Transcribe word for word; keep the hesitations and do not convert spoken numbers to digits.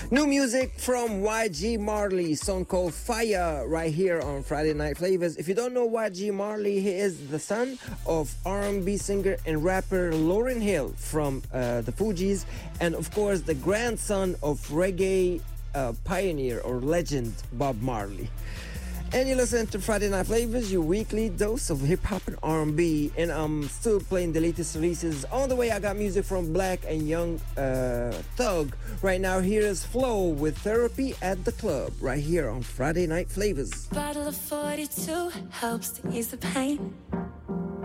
New music from Y G Marley, song called Fire, right here on Friday Night Flavors. If you don't know Y G Marley, he is the son of R and B singer and rapper Lauryn Hill from uh, the Fugees, and of course the grandson of reggae uh, pioneer or legend Bob Marley. And you listen to Friday Night Flavors, your weekly dose of hip-hop and R and B. And I'm still playing the latest releases. On the way, I got music from Black and Young uh, Thug. Right now, here is Flow with Therapy at the Club, right here on Friday Night Flavors. Bottle of forty-two helps to ease the pain.